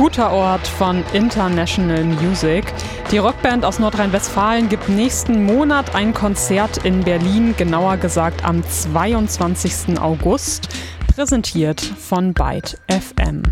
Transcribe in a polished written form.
Guter Ort von International Music. Die Rockband aus Nordrhein-Westfalen gibt nächsten Monat ein Konzert in Berlin, genauer gesagt am 22. August, präsentiert von Byte FM.